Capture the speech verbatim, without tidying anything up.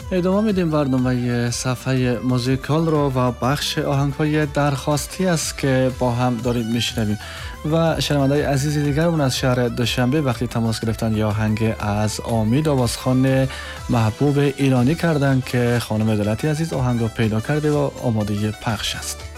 ادامه میدیم برنامه صفحه موزیکال رو و بخش آهنگ‌های درخواستی است که با هم داریم میشنویم و شنونده‌های عزیز دیگرمون از شهر دوشنبه وقتی تماس گرفتن یا آهنگ از امید آوازخوان محبوب ایرانی کردن که خانم دولتی عزیز آهنگ رو پیدا کرده و آماده پخش است.